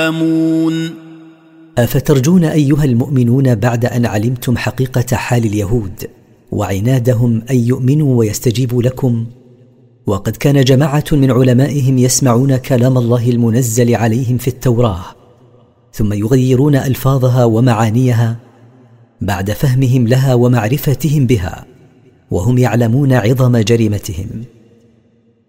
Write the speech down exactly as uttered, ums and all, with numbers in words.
أفترجون أيها المؤمنون بعد أن علمتم حقيقة حال اليهود وعنادهم أن يؤمنوا ويستجيبوا لكم، وقد كان جماعة من علمائهم يسمعون كلام الله المنزل عليهم في التوراة ثم يغيرون ألفاظها ومعانيها بعد فهمهم لها ومعرفتهم بها، وهم يعلمون عظم جريمتهم.